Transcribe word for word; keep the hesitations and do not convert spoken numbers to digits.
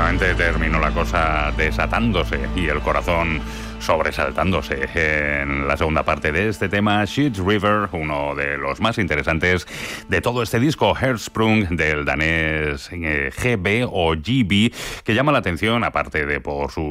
efectivamente terminó la cosa desatándose y el corazón sobresaltándose en la segunda parte de este tema, Sheet River, uno de los más interesantes de todo este disco, Heartsprung, del danés eh, G B o G B, que llama la atención, aparte de por su